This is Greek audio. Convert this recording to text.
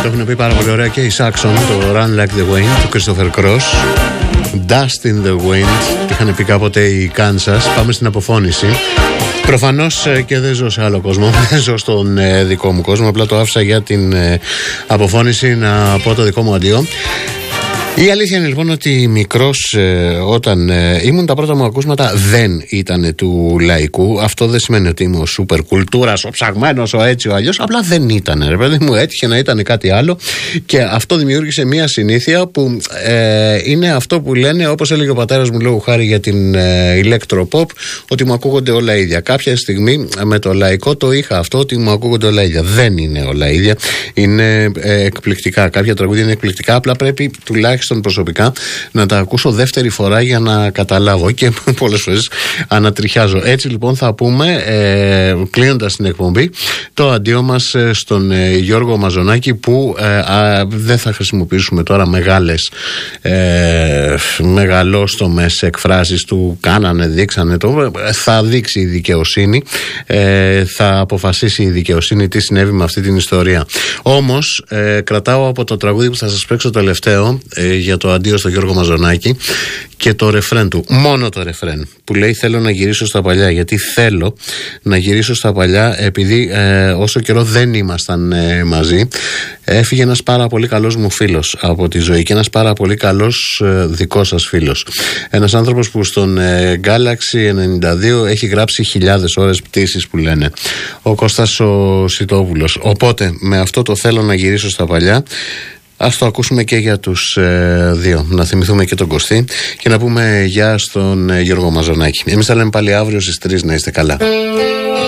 έχουν πει πάρα πολύ ωραία και οι Saxon, το Run Like the Wind του Christopher Cross, Dust in the Wind, το είχαν πει κάποτε οι Kansas. Πάμε στην αποφώνηση. Προφανώς και δεν ζω σε άλλο κόσμο, δεν ζω στον δικό μου κόσμο, απλά το άφησα για την αποφώνηση να πω το δικό μου αντίο. Η αλήθεια είναι λοιπόν ότι μικρός όταν ήμουν, τα πρώτα μου ακούσματα δεν ήταν του λαϊκού. Αυτό δεν σημαίνει ότι είμαι ο σούπερ κουλτούρας, ο ψαγμένος, ο έτσι ο αλλιώς. Απλά δεν ήταν, ρε παιδί μου, έτυχε να ήταν κάτι άλλο. Και αυτό δημιούργησε μια συνήθεια που είναι αυτό που λένε, όπως έλεγε ο πατέρας μου λόγω χάρη για την ηλεκτροποπ, ότι μου ακούγονται όλα ίδια. Κάποια στιγμή με το λαϊκό το είχα αυτό, ότι μου ακούγονται όλα ίδια. Δεν είναι όλα ίδια. Είναι εκπληκτικά. Κάποια τραγούδια είναι εκπληκτικά. Απλά πρέπει τουλάχιστον προσωπικά να τα ακούσω δεύτερη φορά για να καταλάβω, και πολλές φορές ανατριχιάζω. Έτσι λοιπόν θα πούμε, κλείνοντας την εκπομπή, το αντίο μας στον Γιώργο Μαζονάκη, που δεν θα χρησιμοποιήσουμε τώρα μεγαλόστομες εκφράσεις του κάνανε, δείξανε το. Θα δείξει η δικαιοσύνη, θα αποφασίσει η δικαιοσύνη τι συνέβη με αυτή την ιστορία. Όμως κρατάω από το τραγούδι που θα σας παίξω τελευταίο για το αντίο στο Γιώργο Μαζονάκη και το ρεφρέν του, μόνο το ρεφρέν που λέει θέλω να γυρίσω στα παλιά. Γιατί θέλω να γυρίσω στα παλιά, επειδή όσο καιρό δεν ήμασταν μαζί, έφυγε ένας πάρα πολύ καλός μου φίλος από τη ζωή και ένας πάρα πολύ καλός δικός σας φίλος. Ένας άνθρωπος που στον Galaxy 92 έχει γράψει χιλιάδες ώρες πτήσεις που λένε, ο Κώστας ο Σιτόβουλος. Οπότε με αυτό το θέλω να γυρίσω στα παλιά, ας το ακούσουμε και για τους δύο. Να θυμηθούμε και τον Κωστή και να πούμε γεια στον Γιώργο Μαζονάκη. Εμείς θα λέμε πάλι αύριο στις 3. Να είστε καλά.